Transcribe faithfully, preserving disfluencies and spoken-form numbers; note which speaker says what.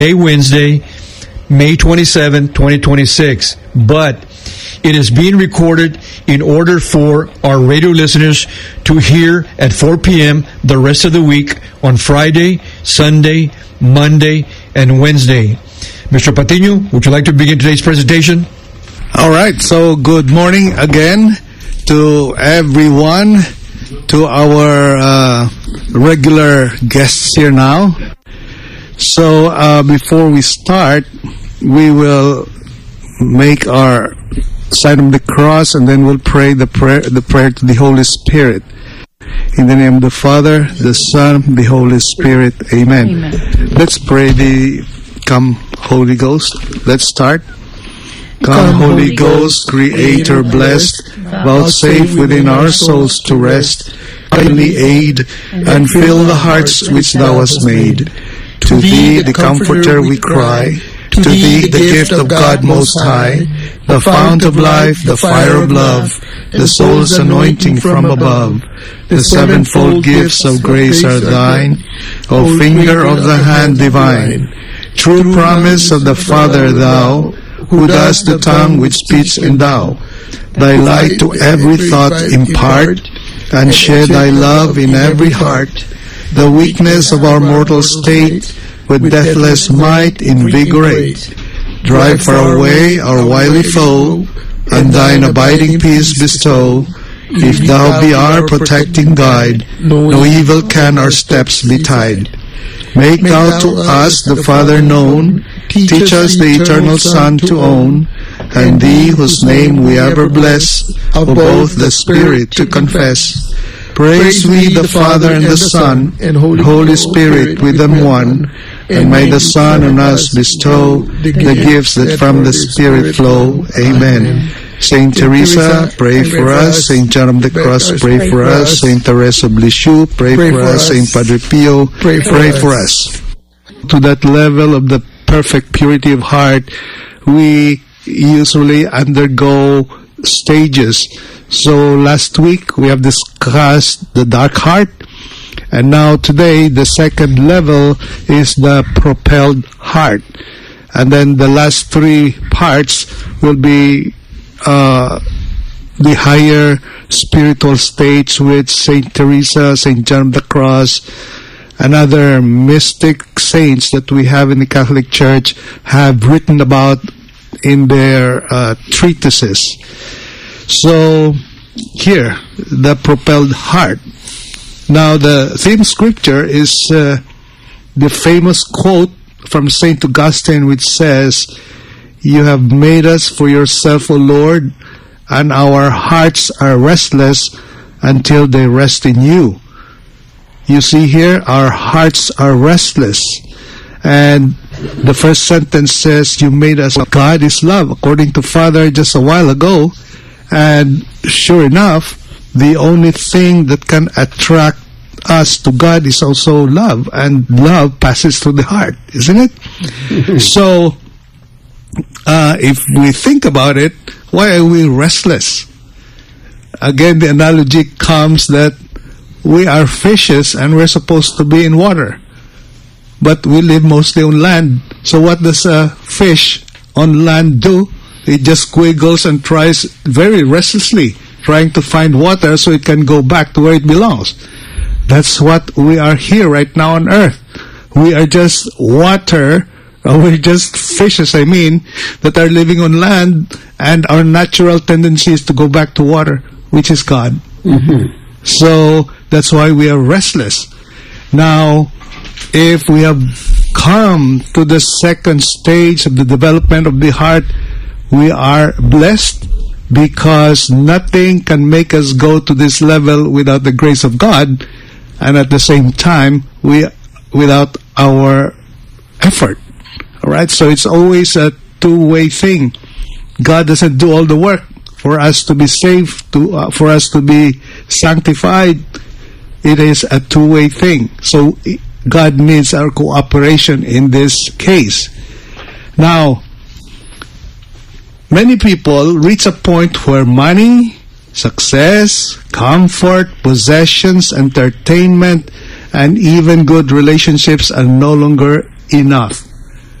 Speaker 1: Today, Wednesday, May twenty-seventh, twenty twenty-six. But it is being recorded in order for our radio listeners to hear at four p.m. the rest of the week on Friday, Sunday, Monday, and Wednesday. Mister Patiño, would you like to begin today's presentation?
Speaker 2: All right, so good morning again to everyone, to our uh, regular guests here now. So uh, before we start, we will make our sign of the cross, and then we'll pray the prayer, the prayer to the Holy Spirit. In the name of the Father, the Son, the Holy Spirit. Amen. Amen. Let's pray the Come Holy Ghost. Let's start. Come, Holy Ghost, Creator blessed, vouchsafe within our souls to rest, kindly aid, and fill the hearts which Thou hast made. To Thee, the Comforter, we cry, to Thee, the gift of God Most High, the fount of life, the fire of love, the soul's anointing from above. The sevenfold gifts of grace are Thine, O finger of the hand divine. True promise of the Father Thou, who does the tongue with speech endow. Thy light to every thought impart, and shed Thy love in every heart. The weakness of our mortal state with deathless might invigorate. Drive far away our wily foe, and Thine abiding peace bestow. If Thou be our protecting guide, no evil can our steps betide. Make Thou to us the Father known, teach us the eternal Son to own, and Thee whose name we ever bless, of both the Spirit to confess. Praise we the Father and the Son, and Holy Spirit with them one, and may the Son on us bestow the gifts that from the Spirit flow. Amen. Saint Teresa, pray for us. Saint John of the Cross, pray for us. Saint Teresa of Lisieux, pray for us. Saint Padre Pio, pray for us. To that level of the perfect purity of heart, we usually undergo stages. So last week we have discussed the dark heart, and now today the second level is the propelled heart. And then the last three parts will be uh, the higher spiritual states, which Saint Teresa, Saint John of the Cross, and other mystic saints that we have in the Catholic Church have written about in their uh, treatises. So here, the propelled heart. Now the theme scripture is uh, the famous quote from Saint Augustine, which says, "You have made us for yourself, O Lord, and our hearts are restless until they rest in you." You see here, our hearts are restless. And the first sentence says, "You made us." God is love, according to Father just a while ago. And sure enough, the only thing that can attract us to God is also love. And love passes through the heart, isn't it? So, uh, if we think about it, why are we restless? Again, the analogy comes that we are fishes and we're supposed to be in water. But we live mostly on land. So what does a fish on land do? It just squiggles and tries very restlessly, trying to find water so it can go back to where it belongs. That's what we are here right now on earth. We are just water, or we're just fishes, I mean, that are living on land, and our natural tendency is to go back to water, which is God. Mm-hmm. So that's why we are restless. Now, if we have come to the second stage of the development of the heart, we are blessed, because nothing can make us go to this level without the grace of God, and at the same time, we without our effort. All right, so it's always a two-way thing. God doesn't do all the work for us to be saved, to uh, for us to be sanctified. It is a two-way thing. So God needs our cooperation in this case. Now, many people reach a point where money, success, comfort, possessions, entertainment, and even good relationships are no longer enough.